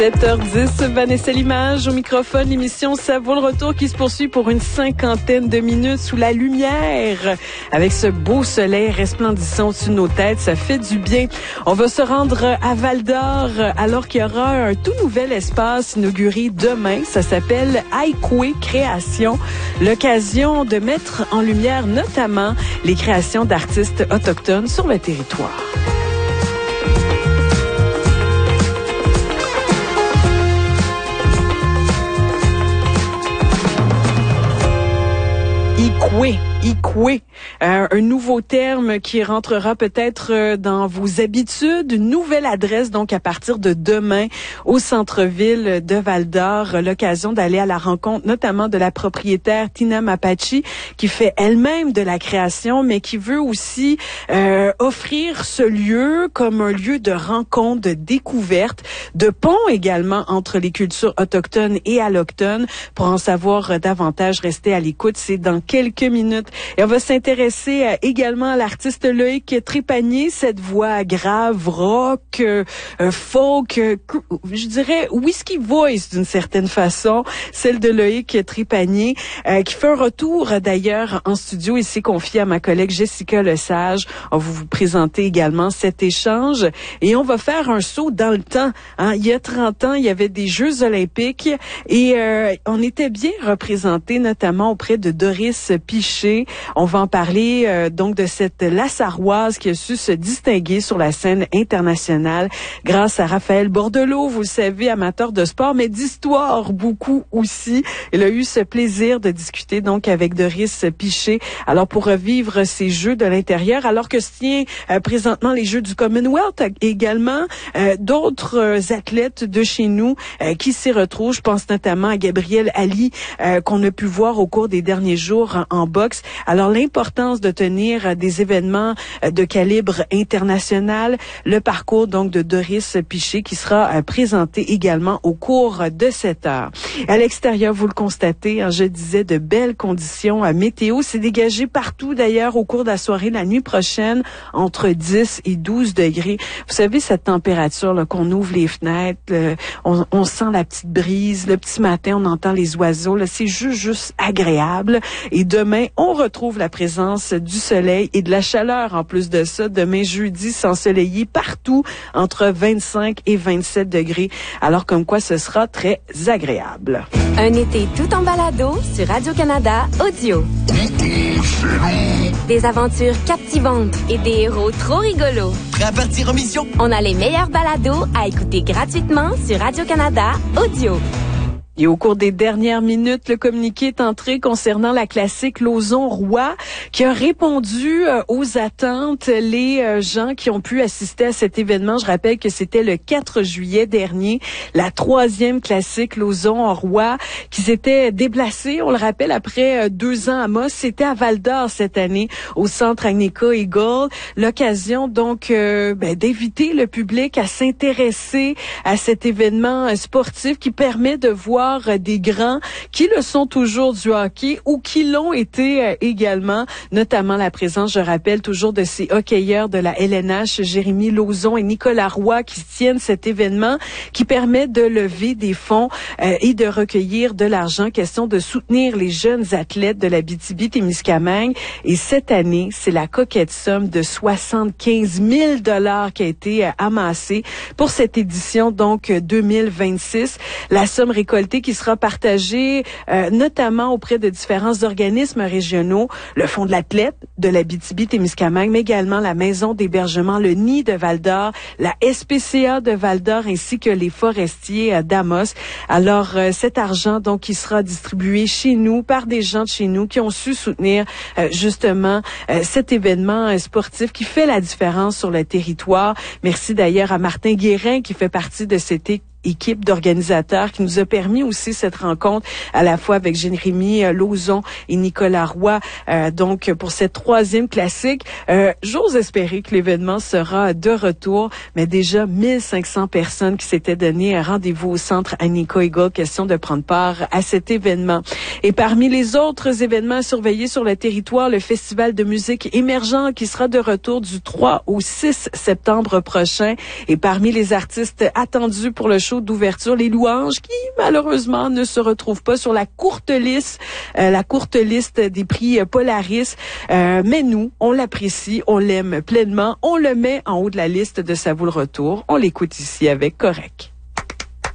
7h10, Vanessa Limage au microphone. L'émission Ça vaut le retour qui se poursuit pour une 50aine de minutes sous la lumière. Avec ce beau soleil resplendissant au-dessus de nos têtes, ça fait du bien. On va se rendre à Val-d'Or alors qu'il y aura un tout nouvel espace inauguré demain. Ça s'appelle Aikwe Création. L'occasion de mettre en lumière notamment les créations d'artistes autochtones sur le territoire. Ikwe, un nouveau terme qui rentrera peut-être dans vos habitudes. Une nouvelle adresse donc à partir de demain au centre-ville de Val-d'Or. L'occasion d'aller à la rencontre notamment de la propriétaire Tina Mapachi qui fait elle-même de la création mais qui veut aussi offrir ce lieu comme un lieu de rencontre, de découverte, de pont également entre les cultures autochtones et allochtones. Pour en savoir davantage, restez à l'écoute. C'est dans quelques minutes. Et on va s'intéresser également à l'artiste Loïc Trépanier, cette voix grave, rock, folk, je dirais whisky voice d'une certaine façon, celle de Loïc Trépanier, qui fait un retour d'ailleurs en studio. Il s'est confié à ma collègue Jessica Lesage. On va vous présenter également cet échange et on va faire un saut dans le temps. Il y a 30 ans, il y avait des Jeux olympiques et on était bien représentés, notamment auprès de Doris Piché. On va en parler donc de cette Lassaroise qui a su se distinguer sur la scène internationale grâce à Raphaël Bordelot, vous le savez, amateur de sport, mais d'histoire beaucoup aussi. Il a eu ce plaisir de discuter donc avec Doris Piché. Alors pour revivre ces Jeux de l'intérieur, alors que se tient présentement les Jeux du Commonwealth, également d'autres athlètes de chez nous qui s'y retrouvent. Je pense notamment à Gabriel Ali qu'on a pu voir au cours des derniers jours en boxe. Alors, l'importance de tenir des événements de calibre international, le parcours donc de Doris Piché qui sera présenté également au cours de cette heure. À l'extérieur, vous le constatez, je disais de belles conditions météo. C'est dégagé partout d'ailleurs au cours de la soirée, la nuit prochaine, entre 10 et 12 degrés. Vous savez, cette température là, qu'on ouvre les fenêtres, on sent la petite brise, le petit matin, on entend les oiseaux. Là, c'est juste agréable. Et demain, on retrouve la présence du soleil et de la chaleur en plus de ça. Demain, jeudi, s'ensoleiller partout entre 25 et 27 degrés. Alors comme quoi, ce sera très agréable. Un été tout en balado sur Radio-Canada Audio. Des aventures captivantes et des héros trop rigolos. Prêt à partir en mission? On a les meilleurs balados à écouter gratuitement sur Radio-Canada Audio. Et au cours des dernières minutes, le communiqué est entré concernant la classique Lauson-Roy qui a répondu aux attentes. Les gens qui ont pu assister à cet événement, je rappelle que c'était le 4 juillet dernier, la 3e classique Lauson-Roy qui s'était déplacée, on le rappelle, après 2 ans à Moss. C'était à Val-d'Or cette année, au centre Agnica Eagle. L'occasion donc d'inviter le public à s'intéresser à cet événement sportif qui permet de voir des grands qui le sont toujours du hockey ou qui l'ont été également, notamment la présence, je rappelle, toujours de ces hockeyeurs de la LNH, Jérémy Lauzon et Nicolas Roy, qui tiennent cet événement qui permet de lever des fonds et de recueillir de l'argent. Question de soutenir les jeunes athlètes de l'Abitibi-Témiscamingue. Et cette année, c'est la coquette somme de 75 000 $ qui a été amassée pour cette édition, donc 2026. La somme récoltée qui sera partagée notamment auprès de différents organismes régionaux, le Fonds de l'athlète de l'Abitibi-Témiscamingue, mais également la Maison d'hébergement Le Nid de Val-d'Or, la SPCA de Val-d'Or ainsi que les forestiers d'Amos. Alors, cet argent donc qui sera distribué chez nous par des gens de chez nous qui ont su soutenir justement cet événement sportif qui fait la différence sur le territoire. Merci d'ailleurs à Martin Guérin qui fait partie de cette équipe d'organisateurs qui nous a permis aussi cette rencontre à la fois avec Jérémy Lauzon et Nicolas Roy, donc pour cette 3e classique. J'ose espérer que l'événement sera de retour, mais déjà 1500 personnes qui s'étaient donné un rendez-vous au centre Agnica Eagle, question de prendre part à cet événement. Et parmi les autres événements à surveiller sur le territoire, le Festival de musique émergent qui sera de retour du 3 au 6 septembre prochain. Et parmi les artistes attendus pour le show show d'ouverture, les louanges qui, malheureusement, ne se retrouvent pas sur la courte liste des prix Polaris. Mais nous, on l'apprécie, on l'aime pleinement, on le met en haut de la liste de Ça vaut le retour. On l'écoute ici avec Correct.